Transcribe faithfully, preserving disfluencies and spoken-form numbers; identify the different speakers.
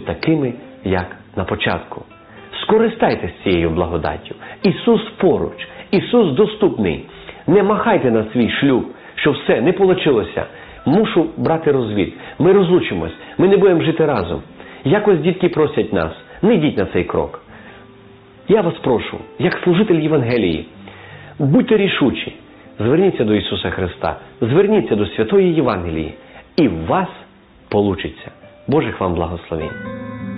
Speaker 1: такими, як на початку. Скористайтесь цією благодаттю. Ісус поруч, Ісус доступний. Не махайте на свій шлюб, що все, не вийшло. Мушу брати розвід. Ми розлучимось, ми не будемо жити разом. Якось дітки просять нас, не йдіть на цей крок. Я вас прошу, як служитель Євангелії, будьте рішучі, зверніться до Ісуса Христа, зверніться до Святої Євангелії, і в вас получиться. Божих вам благословень.